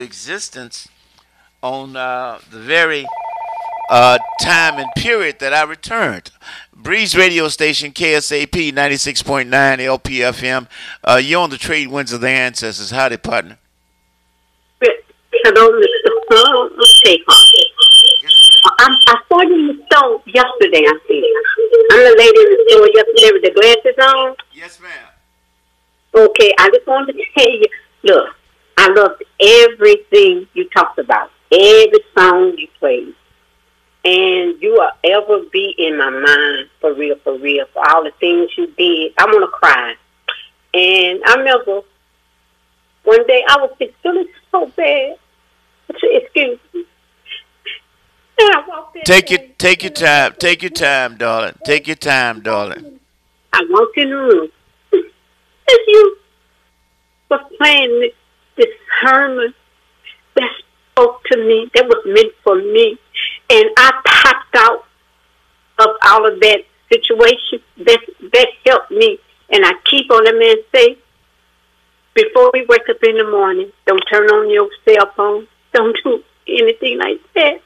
existence on the very time and period that I returned. Breeze radio station KSAP 96.9 LPFM. You're on the trade winds of the ancestors. Howdy, partner. Hello, Mr. Okay, I saw you in the store yesterday, I think. I'm the lady in the store yesterday with the glasses on. Yes, ma'am. Okay, I just wanted to tell you, look, I loved everything you talked about, every song you played. And you will ever be in my mind, for real, for all the things you did. I want to cry. And I remember one day I was feeling so bad. Excuse me. And I walked in Take your time, darling. Take your time, darling. I walked in the room. And you was playing this sermon that spoke to me, that was meant for me. And I popped out of all of that situation. That helped me. And I keep on the man say, before we wake up in the morning, don't turn on your cell phone. Don't do anything like that.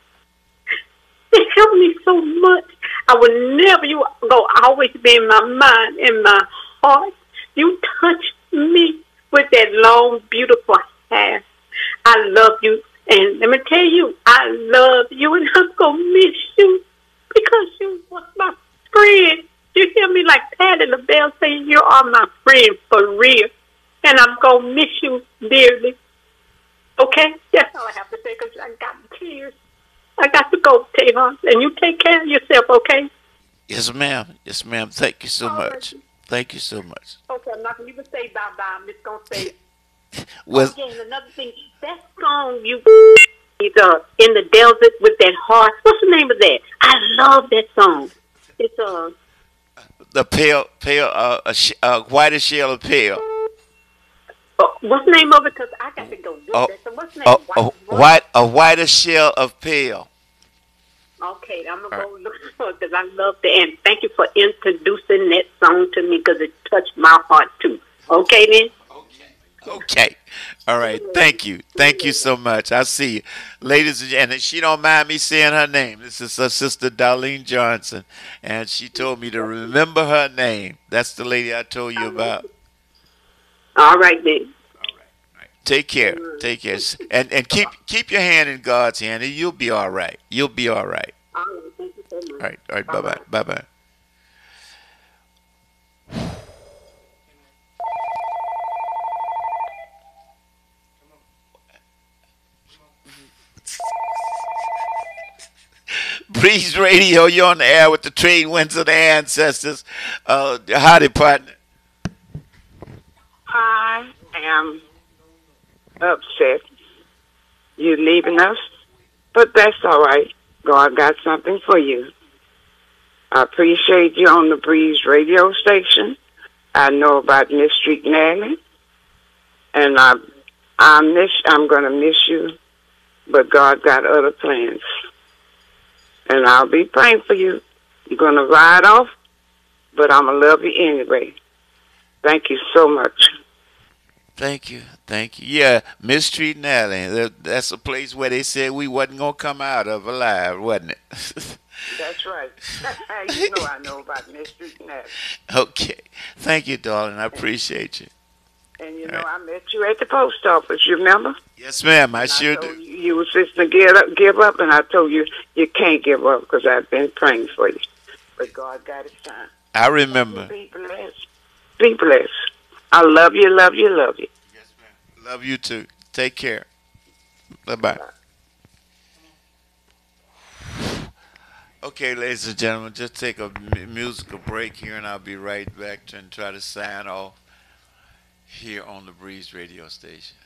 It helped me so much. I would never, you go always be in my mind, in my heart. You touched me with that long, beautiful hair. I love you. And let me tell you, I love you, and I'm going to miss you because you was my friend. You hear me like Patty LaBelle saying you are my friend for real. And I'm going to miss you dearly. Okay? That's all I have to say because I got tears. I got to go, Tavon. And you take care of yourself, okay? Yes, ma'am. Yes, ma'am. Thank you so much. Thank you so much. Okay, I'm not going to even say bye-bye. I'm just going to say Well, and another thing, that song you in the desert with that heart. What's the name of that? I love that song. It's the whiter shell of pale. What's the name of it? Because I got to go do Oh, that. So what's the name? a whiter shell of pale. Okay, I'm gonna All go look for it because I love that. And thank you for introducing that song to me because it touched my heart too. Okay then. Okay. All right. Thank you. Thank you so much. I see you. Ladies and gentlemen, she don't mind me saying her name. This is her sister Darlene Johnson. And she told me to remember her name. That's the lady I told you about. All right then. Take care. Take care. And keep your hand in God's hand and you'll be all right. You'll be all right. All right. Thank you so much. All right. All right. Bye bye. Bye bye. Breeze Radio, you're on the air with the trade winds of the ancestors. Howdy, partner. I am upset you leaving us, but that's all right. God got something for you. I appreciate you on the Breeze radio station. I know about Miss Street Nally, and I'm gonna miss you, but God got other plans, and I'll be praying for you. You're gonna ride off, but I'm gonna love you anyway. Thank you so much. Thank you. Thank you. Yeah, Miss Street and Alley. That's a place where they said we wasn't going to come out of alive, wasn't it? That's right. You know I know about Miss Street and Alley. Okay. Thank you, darling. I appreciate you. And you know, I met you at the post office, you remember? Yes, ma'am. I And sure I told do. you was just to give up, and I told you you can't give up because I've been praying for you. But God got his time. I remember. Be blessed. Be blessed. I love you, love you, love you. Yes, ma'am. Love you too. Take care. Bye-bye. Okay, ladies and gentlemen, just take a musical break here, and I'll be right back and try to sign off here on the Breeze radio station.